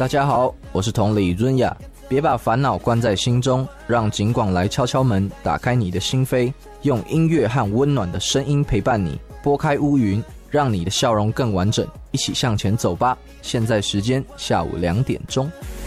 大家好，我是同理润雅。别把烦恼关在心中，让景广来敲敲门，打开你的心扉，用音乐和温暖的声音陪伴你，拨开乌云，让你的笑容更完整，一起向前走吧。现在时间下午2点钟。